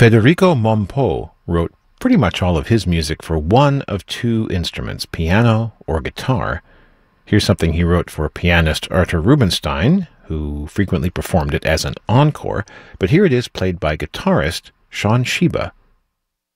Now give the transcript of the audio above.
Federico Mompo wrote pretty much all of his music for one of two instruments, piano or guitar. Here's something he wrote for pianist Arthur Rubinstein, who frequently performed it as an encore, but here it is played by guitarist Sean Sheba.